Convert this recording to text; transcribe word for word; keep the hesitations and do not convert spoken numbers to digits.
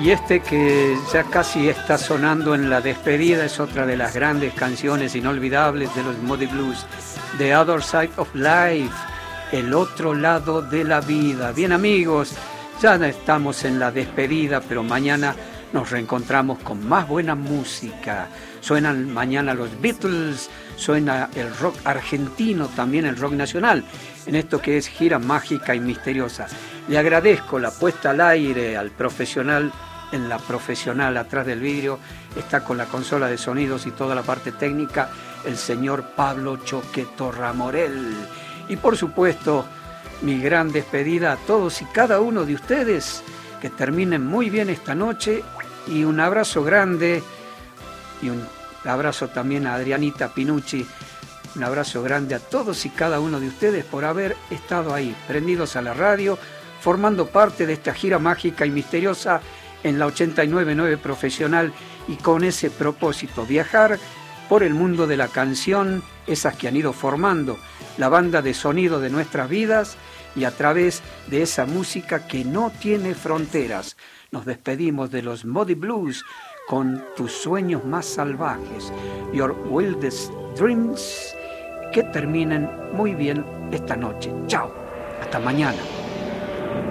Y este que ya casi está sonando en la despedida es otra de las grandes canciones inolvidables de los Moody Blues, The Other Side of Life, el otro lado de la vida. Bien amigos, ya estamos en la despedida, pero mañana nos reencontramos con más buena música. Suenan mañana los Beatles, suena el rock argentino, también el rock nacional, en esto que es Gira Mágica y Misteriosa. Le agradezco la puesta al aire al profesional, en la profesional atrás del vidrio, está con la consola de sonidos y toda la parte técnica, el señor Pablo Choqueto Ramorel. Y por supuesto, mi gran despedida a todos y cada uno de ustedes, que terminen muy bien esta noche, y un abrazo grande, y un abrazo también a Adrianita Pinucci, un abrazo grande a todos y cada uno de ustedes por haber estado ahí, prendidos a la radio, formando parte de esta gira mágica y misteriosa en la ochenta y nueve punto nueve Profesional, y con ese propósito, viajar por el mundo de la canción, esas que han ido formando la banda de sonido de nuestras vidas, y a través de esa música que no tiene fronteras. Nos despedimos de los Moody Blues con Tus sueños más salvajes, Your Wildest Dreams, que terminen muy bien esta noche. Chao, hasta mañana.